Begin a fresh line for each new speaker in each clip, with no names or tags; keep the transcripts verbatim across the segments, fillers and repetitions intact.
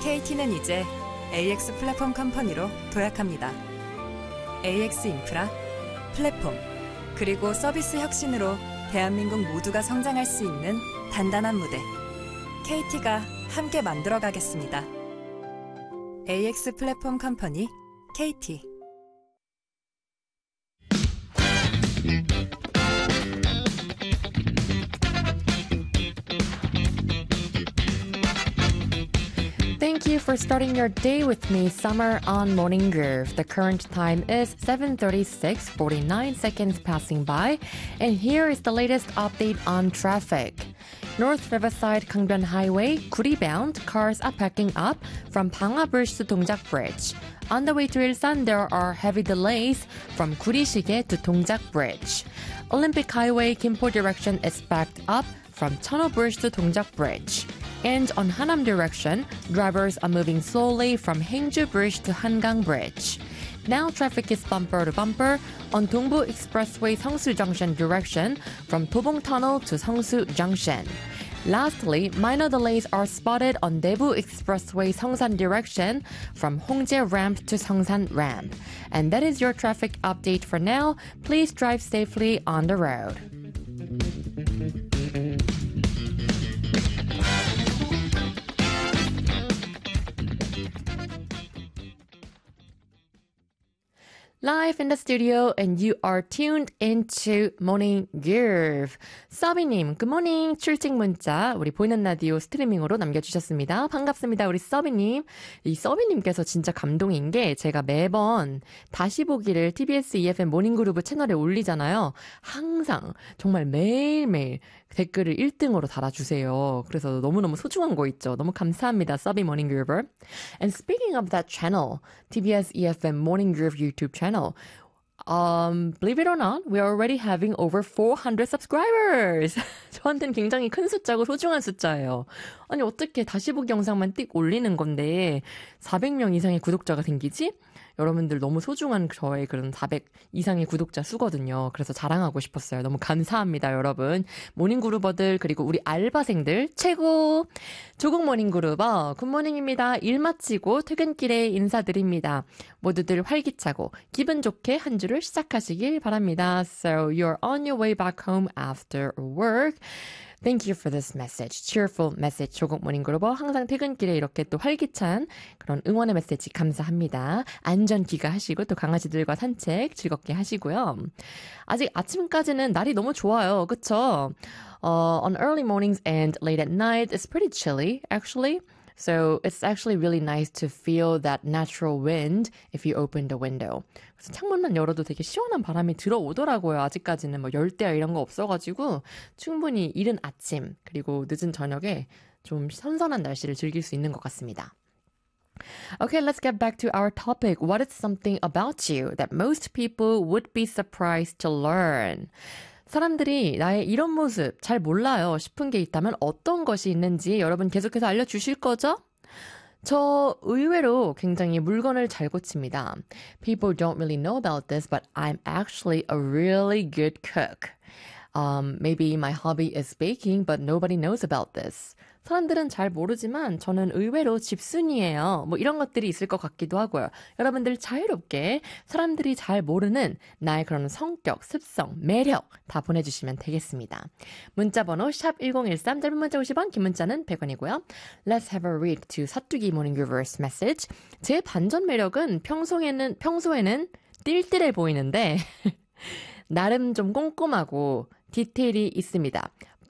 케이티는 이제 에이엑스 플랫폼 컴퍼니로 도약합니다. 에이엑스 인프라, 플랫폼, 그리고 서비스 혁신으로 대한민국 모두가 성장할 수 있는 단단한 무대. 케이티가 함께 만들어가겠습니다. 에이엑스 플랫폼 컴퍼니, 케이티.
Thank you for starting your day with me, Summer on Morning Groove. The current time is seven thirty-six, forty-nine seconds passing by, and here is the latest update on traffic. North Riverside Gangbyeon Highway, Guri bound, cars are packing up from Panga Bridge to Dongjak Bridge. On the way to Ilsan, there are heavy delays from Guri-Shige to Dongjak Bridge. Olympic Highway, Gimpo direction is backed up from Cheonho Bridge to Dongjak Bridge. And on Hanam direction, drivers are moving slowly from Haengju Bridge to Hangang Bridge. Now traffic is bumper to bumper on Dongbu Expressway Seongsu Junction direction from Dobong Tunnel to Seongsu Junction. Lastly, minor delays are spotted on Daebu Expressway Seongsan direction from Hongjae Ramp to Seongsan Ramp. And that is your traffic update for now. Please drive safely on the road. Live in the studio, and you are tuned into Morning Groove. 서비님, good morning. 출첵 문자 우리 보이는 라디오 스트리밍으로 남겨주셨습니다. 반갑습니다, 우리 서비님. 이 서비님께서 진짜 감동인 게 제가 매번 다시 보기를 티비에스 이에프엠 모닝그루브 채널에 올리잖아요. 항상 정말 매일매일 댓글을 일 등으로 달아주세요. 그래서 너무너무 소중한 거 있죠. 너무 감사합니다, 서비 모닝 그루버. And speaking of that channel, 티비에스 이에프엠 모닝 그루브 YouTube channel, um, believe it or not, we are already having over four hundred subscribers. 저한테는 굉장히 큰 숫자고 소중한 숫자예요. 아니 어떻게 다시 보기 영상만 띡 올리는 건데 사백 명 이상의 구독자가 생기지? 여러분들 너무 소중한 저의 그런 사백 이상의 구독자 수거든요. 그래서 자랑하고 싶었어요. 너무 감사합니다, 여러분. 모닝그루버들 그리고 우리 알바생들 최고! 조국 모닝그루버 굿모닝입니다. 일 마치고 퇴근길에 인사드립니다. 모두들 활기차고 기분 좋게 한 주를 시작하시길 바랍니다. So you're on your way back home after work. Thank you for this message. Cheerful message. 조국 모닝그루버 항상 퇴근길에 이렇게 또 활기찬 그런 응원의 메시지 감사합니다. 안전 귀가하시고 또 강아지들과 산책 즐겁게 하시고요. 아직 아침까지는 날이 너무 좋아요. 그쵸? Uh, on early mornings and late at night, it's pretty chilly actually. So it's actually really nice to feel that natural wind if you open the window. 그래서 창문만 열어도 되게 시원한 바람이 들어오더라고요. 아직까지는 뭐 열대야 이런 거 없어가지고 충분히 이른 아침 그리고 늦은 저녁에 좀 선선한 날씨를 즐길 수 있는 것 같습니다. Okay, let's get back to our topic. What is something about you that most people would be surprised to learn? 사람들이 나의 이런 모습 잘 몰라요 싶은 게 있다면 어떤 것이 있는지 여러분 계속해서 알려주실 거죠? 저 의외로 굉장히 물건을 잘 고칩니다. People don't really know about this, but I'm actually a really good cook. Um, maybe my hobby is baking, but nobody knows about this. 사람들은 잘 모르지만 저는 의외로 집순이에요. 뭐 이런 것들이 있을 것 같기도 하고요. 여러분들 자유롭게 사람들이 잘 모르는 나의 그런 성격, 습성, 매력 다 보내주시면 되겠습니다. 문자번호 샵 일공일삼, 짧은 문자 오십 원, 긴 문자는 백 원이고요. Let's have a read to 사투기 모닝 reverse message. 제 반전 매력은 평소에는, 평소에는 띨띨해 보이는데 나름 좀 꼼꼼하고 디테일이 있습니다.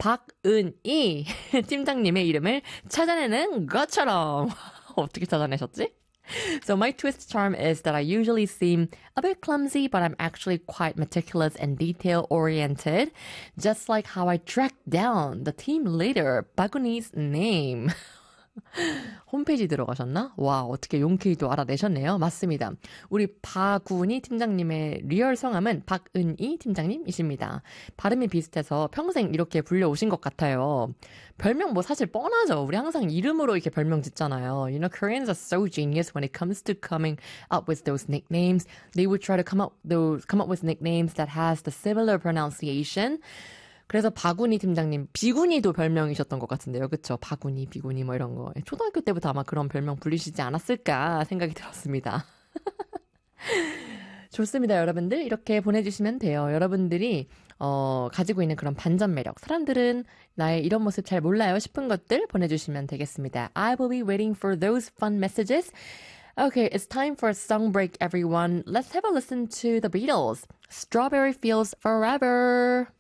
박은희 팀장님의 이름을 찾아내는 것처럼 어떻게 찾아내셨지? So my twist charm is that I usually seem a bit clumsy, but I'm actually quite meticulous and detail-oriented, just like how I tracked down the team leader, 박은희's name. 홈페이지 들어가셨나? 와, 어떻게 용케이도 알아내셨네요. 맞습니다. 우리 박은희 팀장님의 리얼 성함은 박은희 팀장님이십니다. 발음이 비슷해서 평생 이렇게 불려오신 것 같아요. 별명 뭐 사실 뻔하죠. 우리 항상 이름으로 이렇게 별명 짓잖아요. You know, Koreans are so genius when it comes to coming up with those nicknames. They would try to come up those come up with nicknames that has the similar pronunciation. 그래서 바구니 팀장님, 비구니도 별명이셨던 것 같은데요. 그쵸? 바구니, 비구니 뭐 이런 거. 초등학교 때부터 아마 그런 별명 불리시지 않았을까 생각이 들었습니다. 좋습니다, 여러분들. 이렇게 보내주시면 돼요. 여러분들이 어, 가지고 있는 그런 반전 매력. 사람들은 나의 이런 모습 잘 몰라요 싶은 것들 보내주시면 되겠습니다. I will be waiting for those fun messages. Okay, it's time for a song break, everyone. Let's have a listen to the Beatles. Strawberry Fields Forever.